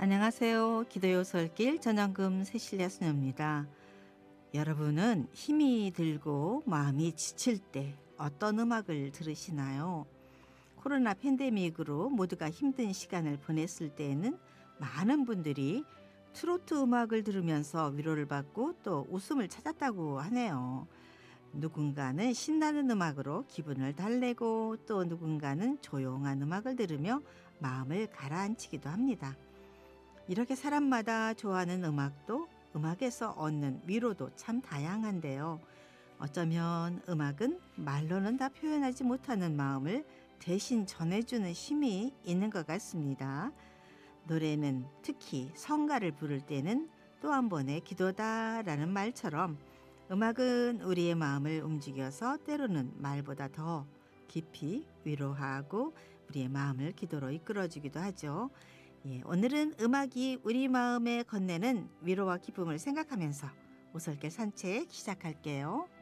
안녕하세요. 기도요 설길 전영금 새실야 수녀입니다. 여러분은 힘이 들고 마음이 지칠 때 어떤 음악을 들으시나요? 코로나 팬데믹으로 모두가 힘든 시간을 보냈을 때에는 많은 분들이 트로트 음악을 들으면서 위로를 받고 또 웃음을 찾았다고 하네요. 누군가는 신나는 음악으로 기분을 달래고 또 누군가는 조용한 음악을 들으며 마음을 가라앉히기도 합니다. 이렇게 사람마다 좋아하는 음악도 음악에서 얻는 위로도 참 다양한데요. 어쩌면 음악은 말로는 다 표현하지 못하는 마음을 대신 전해주는 힘이 있는 것 같습니다. 노래는 특히 성가를 부를 때는 또 한 번의 기도다라는 말처럼 음악은 우리의 마음을 움직여서 때로는 말보다 더 깊이 위로하고 우리의 마음을 기도로 이끌어주기도 하죠. 오늘은 음악이 우리 마음에 건네는 위로와 기쁨을 생각하면서 오솔길 산책 시작할게요.